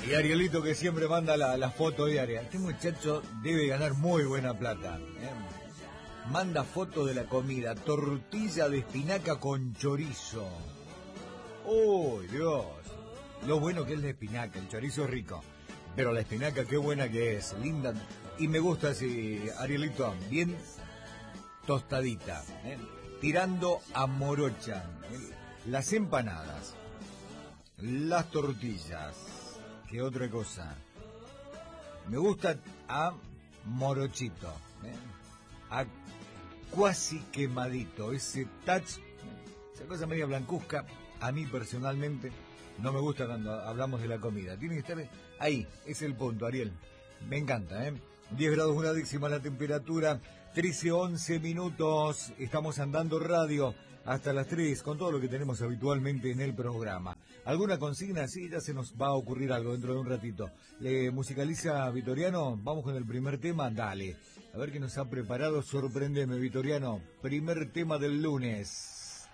Y Arielito que siempre manda la foto diaria. Este muchacho debe ganar muy buena plata. Manda foto de la comida. Tortilla de espinaca con chorizo. ¡Uy, Dios! Lo bueno que es la espinaca. El chorizo es rico. Pero la espinaca qué buena que es. Linda. Y me gusta así, Arielito. Bien tostadita. Tirando a morocha. Las empanadas. Las tortillas. ¿Qué otra cosa? Me gusta a morochito, a cuasi quemadito, ese touch, esa cosa media blancuzca. A mí personalmente no me gusta cuando hablamos de la comida. Tiene que estar ahí, es el punto, Ariel. Me encanta, 10 grados una décima la temperatura, 13:11 minutos. Estamos andando radio hasta las 3 con todo lo que tenemos habitualmente en el programa. ¿Alguna consigna? Sí, ya se nos va a ocurrir algo dentro de un ratito. ¿Le musicaliza Vitoriano? Vamos con el primer tema, dale. A ver qué nos ha preparado, sorpréndeme, Vitoriano. Primer tema del lunes.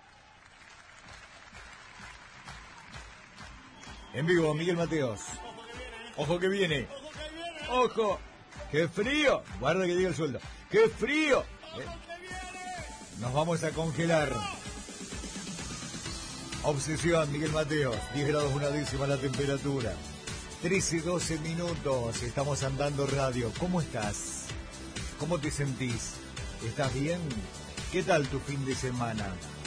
En vivo, Miguel Mateos. Ojo que viene. ¡Ojo! ¡Qué frío! Guarda que diga el sueldo. ¡Qué frío! Nos vamos a congelar. Obsesión, Miguel Mateos. 10 grados una décima la temperatura. 13:12 minutos. Estamos andando radio. ¿Cómo estás? ¿Cómo te sentís? ¿Estás bien? ¿Qué tal tu fin de semana?